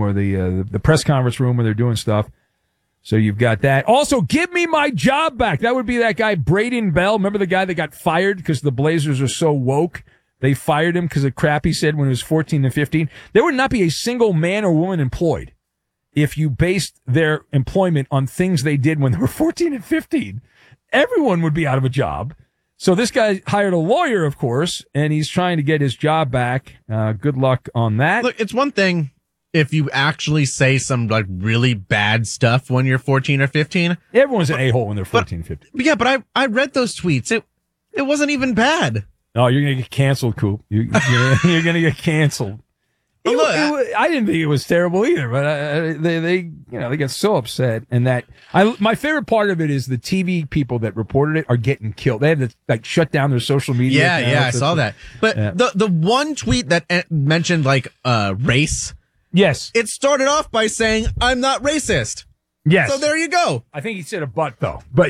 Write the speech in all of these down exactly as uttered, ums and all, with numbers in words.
or the, uh, the the press conference room where they're doing stuff. So you've got that. Also, give me my job back. That would be that guy, Braden Bell. Remember the guy that got fired because the Blazers are so woke? They fired him because of crap he said when he was fourteen and fifteen. There would not be a single man or woman employed if you based their employment on things they did when they were fourteen and fifteen. Everyone would be out of a job. So this guy hired a lawyer, of course, and he's trying to get his job back. Uh, good luck on that. Look, it's one thing if you actually say some like really bad stuff when you're fourteen or fifteen. Everyone's an a-hole when they're fourteen and fifteen. Yeah, but I, I read those tweets. It it wasn't even bad. Oh, you're going to get canceled, Coop. You, you're you're going to get canceled. It, Look, it, it, I didn't think it was terrible either, but uh, they, they, you know, they get so upset. And that, I, my favorite part of it is the T V people that reported it are getting killed. They had to like shut down their social media. Yeah, accounts. yeah, I saw that. But yeah. the the one tweet that uh, mentioned like uh race, yes, it started off by saying I'm not racist. Yes. So there you go. I think he said a butt though, but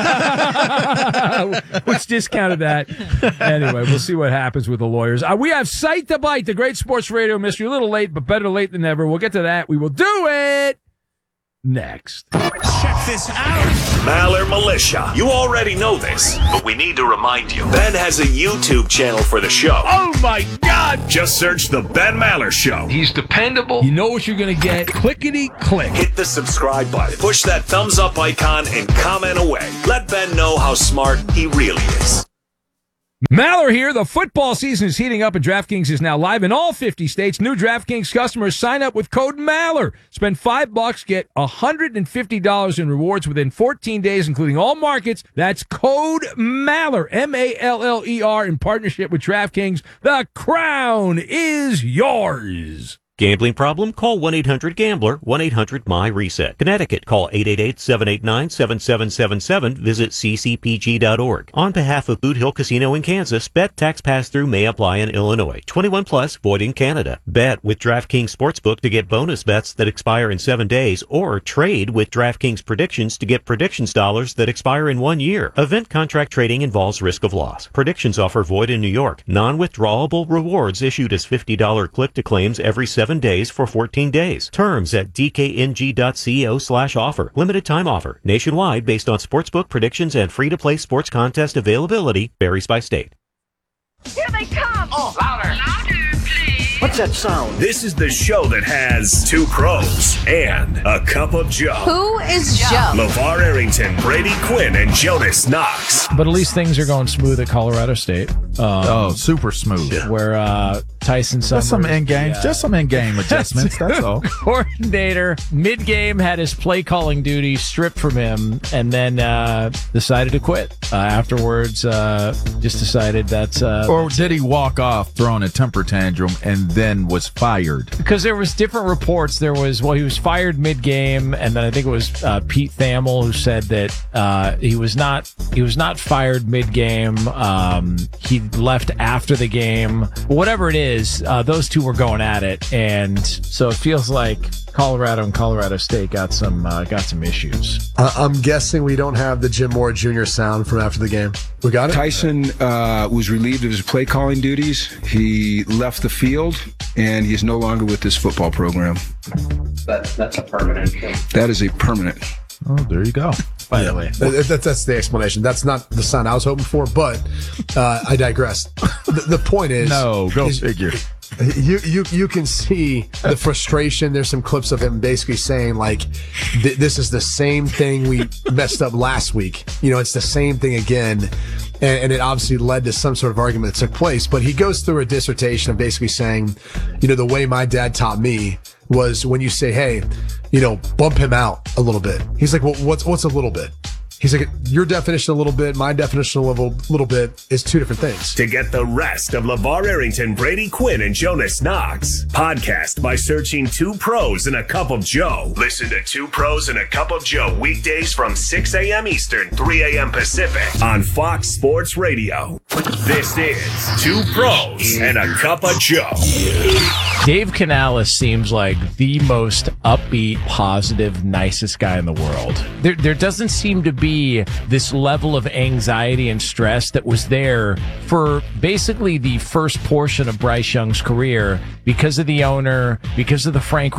yeah, which discounted that. Anyway, we'll see what happens with the lawyers. Uh, we have Sight to Bite, the great sports radio mystery. A little late, but better late than never. We'll get to that. We will do it next. Check this out. Maller Militia. You already know this, but we need to remind you. Ben has a YouTube channel for the show. Oh my God! Just search The Ben Maller Show. He's dependable. You know what you're going to get. Clickety click. Hit the subscribe button. Push that thumbs up icon and comment away. Let Ben know how smart he really is. Maller here. The football season is heating up and DraftKings is now live in all fifty states. New DraftKings customers sign up with code Maller. Spend five bucks, get one hundred fifty dollars in rewards within fourteen days, including all markets. That's code Maller, M A L L E R, in partnership with DraftKings. The crown is yours. Gambling problem? Call one eight hundred gambler, one eight hundred my reset. Connecticut, call eight eight eight, seven eight nine, seven seven seven seven. Visit c c p g dot org. On behalf of Boot Hill Casino in Kansas, bet tax pass-through may apply in Illinois. twenty-one plus, void in Canada. Bet with DraftKings Sportsbook to get bonus bets that expire in seven days, or trade with DraftKings Predictions to get predictions dollars that expire in one year. Event contract trading involves risk of loss. Predictions offer void in New York. Non-withdrawable rewards issued as fifty dollars click-to-claims every seven days for fourteen days. Terms at d k n g dot co slash offer. Limited time offer. Nationwide based on sportsbook predictions and free-to-play sports contest availability. Varies by state. Here they come! Oh, louder. Louder, please. What's that sound? This is the show that has two pros and a cup of Joe. Who is Joe? LeVar Arrington, Brady Quinn, and Jonas Knox. But at least things are going smooth at Colorado State. Um, oh, super smooth. Yeah. Where uh, Tyson Summers... Just some in-game, yeah. just some in-game adjustments, that's all. Coordinator, mid-game, had his play-calling duty stripped from him and then uh, decided to quit. Uh, afterwards, uh, just decided that... Uh, or did he walk off throwing a temper tantrum and then was fired? Because there was different reports. There was, well, he was fired mid-game, and then I think it was uh, Pete Thamel who said that uh, he was not he was not fired mid-game. Um, he left after the game. Whatever it is, uh, those two were going at it, and so it feels like Colorado and Colorado State got some uh, got some issues. Uh, I'm guessing we don't have the Jim Moore Junior sound from after the game. We got it? Tyson uh, was relieved of his play calling duties. He left the field, and he is no longer with this football program. That, that's a permanent thing. That is a permanent. Oh, there you go. By the way, that, that, that's the explanation. That's not the sound I was hoping for, but uh, I digress. The, the point is, no, go is, figure. You you you can see the frustration. There's some clips of him basically saying like, th- "This is the same thing we messed up last week. You know, it's the same thing again." And, and it obviously led to some sort of argument that took place. But he goes through a dissertation of basically saying, you know, the way my dad taught me was when you say, "Hey, you know, bump him out a little bit." He's like, "Well, what's what's a little bit?" He's like, your definition a little bit, my definition a little, little bit is two different things. To get the rest of LeVar Arrington, Brady Quinn, and Jonas Knox, podcast by searching Two Pros and a Cup of Joe. Listen to Two Pros and a Cup of Joe weekdays from six a.m. Eastern, three a.m. Pacific on Fox Sports Radio. This is Two Pros and a Cup of Joe. Dave Canales seems like the most upbeat, positive, nicest guy in the world. There, there doesn't seem to be this level of anxiety and stress that was there for basically the first portion of Bryce Young's career because of the owner, because of the Frank